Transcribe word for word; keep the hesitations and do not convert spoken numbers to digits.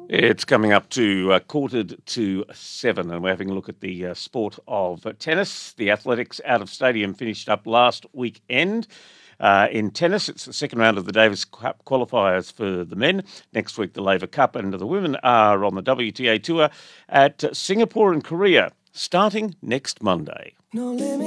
It's coming up to uh, quarter to seven, and we're having a look at the uh, sport of tennis. The Athletics out of stadium finished up last weekend. Uh, in tennis, it's the second round of the Davis Cup qualifiers for the men. Next week, the Laver Cup, and the women are on the W T A Tour at Singapore and Korea, starting next Monday. No limit.